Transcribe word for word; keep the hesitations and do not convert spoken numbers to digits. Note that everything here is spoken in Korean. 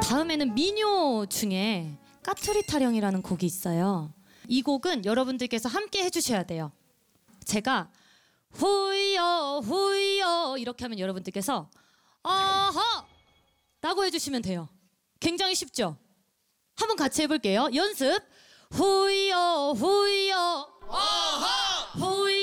다음에는 민요 중에 까투리 타령이라는 곡이 있어요. 이 곡은 여러분들께서 함께 해주셔야 돼요. 제가 후이요 후이요 이렇게 하면 여러분들께서 아하 라고 해주시면 돼요. 굉장히 쉽죠? 한번 같이 해볼게요. 연습. 후이요 후이요 아하 후이요